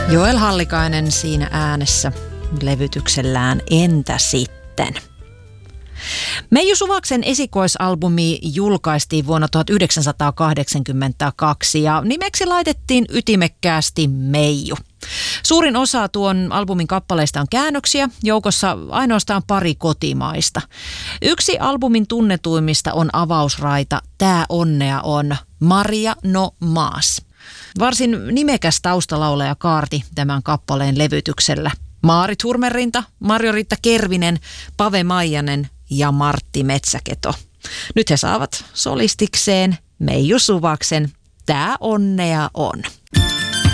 Joel Hallikainen siinä äänessä levytyksellään Entä sitten? Meiju Suvaksen esikoisalbumi julkaistiin vuonna 1982 ja nimeksi laitettiin ytimekkäästi Meiju. Suurin osa tuon albumin kappaleista on käännöksiä, joukossa ainoastaan pari kotimaista. Yksi albumin tunnetuimmista on avausraita Tää onnea on, Maria no Maas. Varsin nimekäs taustalaulaja kaarti tämän kappaleen levytyksellä. Maarit Hurmerinta, Marjo-Riitta Kervinen, Pave Maijanen ja Martti Metsäketo. Nyt he saavat solistikseen Meiju Suvaksen Tää onnea on.